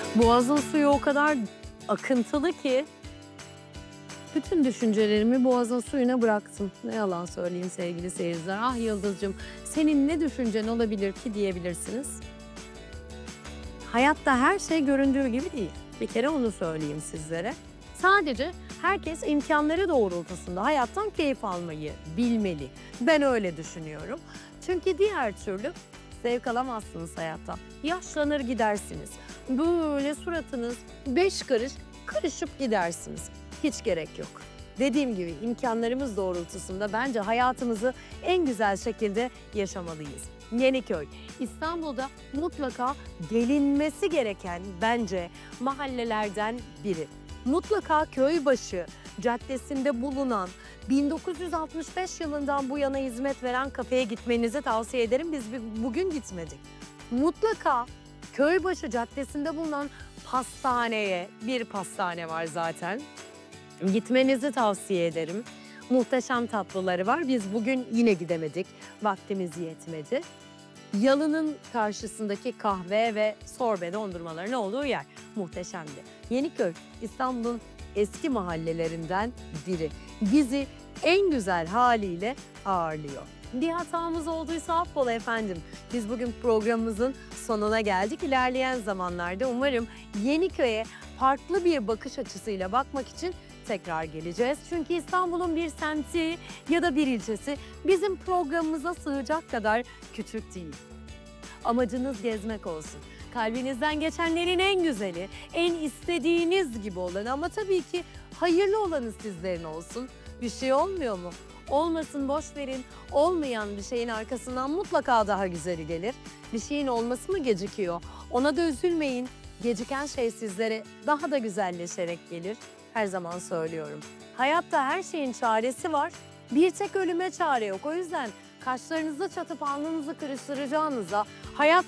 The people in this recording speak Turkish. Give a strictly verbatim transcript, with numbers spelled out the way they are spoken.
Boğazın suyu o kadar akıntılı ki bütün düşüncelerimi boğazın suyuna bıraktım. Ne yalan söyleyeyim sevgili seyirciler. Ah Yıldız'cığım, senin ne düşüncen olabilir ki diyebilirsiniz. Hayatta her şey göründüğü gibi değil. Bir kere onu söyleyeyim sizlere. Sadece herkes imkanları doğrultusunda hayattan keyif almayı bilmeli. Ben öyle düşünüyorum. Çünkü diğer türlü zevk alamazsınız hayattan. Yaşlanır gidersiniz. Böyle suratınız beş karış karışıp gidersiniz. Hiç gerek yok. Dediğim gibi imkanlarımız doğrultusunda bence hayatımızı en güzel şekilde yaşamalıyız. Yeniköy, İstanbul'da mutlaka gelinmesi gereken bence mahallelerden biri. Mutlaka Köybaşı Caddesi'nde bulunan bin dokuz yüz altmış beş yılından bu yana hizmet veren kafeye gitmenizi tavsiye ederim. Biz bugün gitmedik. Mutlaka Köybaşı Caddesi'nde bulunan pastaneye, bir pastane var zaten, gitmenizi tavsiye ederim. Muhteşem tatlıları var. Biz bugün yine gidemedik. Vaktimiz yetmedi. Yalı'nın karşısındaki kahve ve sorbe dondurmaların olduğu yer muhteşemdi. Yeniköy, İstanbul'un eski mahallelerinden biri. Bizi en güzel haliyle ağırlıyor. Bir hatamız olduysa affola efendim. Biz bugün programımızın sonuna geldik. İlerleyen zamanlarda umarım Yeniköy'e farklı bir bakış açısıyla bakmak için tekrar geleceğiz. Çünkü İstanbul'un bir semti ya da bir ilçesi bizim programımıza sığacak kadar küçük değil. Amacınız gezmek olsun. Kalbinizden geçenlerin en güzeli, en istediğiniz gibi olan ama tabii ki hayırlı olanı sizlerin olsun. Bir şey olmuyor mu? Olmasın, boş verin. Olmayan bir şeyin arkasından mutlaka daha güzeli gelir. Bir şeyin olması mı gecikiyor? Ona da üzülmeyin. Geciken şey sizlere daha da güzelleşerek gelir. Her zaman söylüyorum. Hayatta her şeyin çaresi var. Bir tek ölüme çare yok. O yüzden kaşlarınızı çatıp alnınızı kırıştıracağınıza hayat